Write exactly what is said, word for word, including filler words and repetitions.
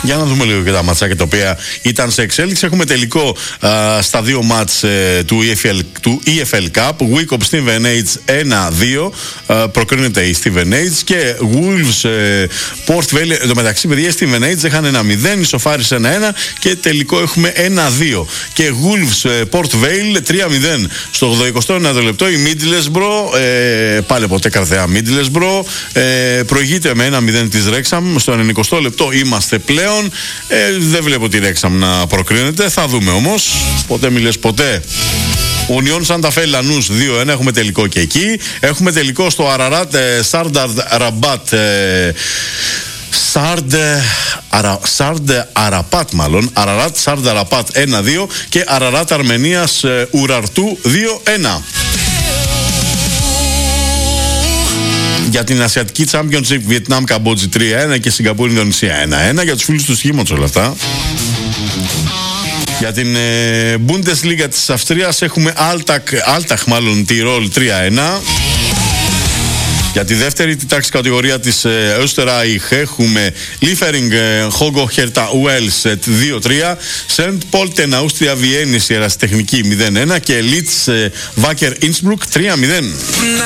Για να δούμε λίγο και τα ματσάκια τα οποία ήταν σε εξέλιξη. Έχουμε τελικό α, στα δύο μάτς ε, του, ι εφ ελ, του ι εφ ελ Cup. Wycombe Steven Age ένα δύο. Προκρίνεται η Steven Age. Και Wolves ε, Port Vale. Εν τω μεταξύ, παιδιά, η Steven Age είχαν ένα μηδέν, ισοφάρισε ένα ένα και τελικό έχουμε ένα δύο. Και Wolves ε, Port Vale τρία μηδέν. Στο ογδοηκοστό ένατο λεπτό η Middlesbrough, ε, πάλι ποτέ καρδιά Middlesbrough, ε, προηγείται με ένα μηδέν της Wrexham. Στο ενενηκοστό λεπτό είμαστε πλέον. Ε, δεν βλέπω τη Wrexham να προκρίνεται. Θα δούμε όμως. Ποτέ μη λες ποτέ. Union Santa Fe Lanús δύο ένα. Έχουμε τελικό και εκεί. Έχουμε τελικό στο Ararat Sardar Rabat. Σάρντε Αρα, Σάρντε Αραπάτ μάλλον. Αραράτ Σάρντε Αραπάτ ένα δύο. Και Αραράτ Αρμενίας Ουραρτού δύο ένα. Για την Ασιατική Championship Βιετνάμ Καμπότζη τρία ένα και Σιγκαπούρη Ινδονησία ένα ένα. Για τους φίλους του σχήματος όλα αυτά. Για την ε, Bundesliga της Αυστρίας έχουμε Altach, Altach μάλλον Τιρόλ τρία ένα. Για τη δεύτερη τη τάξη κατηγορία της ε, Österreich έχουμε Liefering Hogo Hertha Wels δύο τρία, Σεντ Πόλτεν Αούστρια Βιέννη Ιερασιτεχνική μηδέν ένα και Leeds Wacker Innsbruck τρία μηδέν.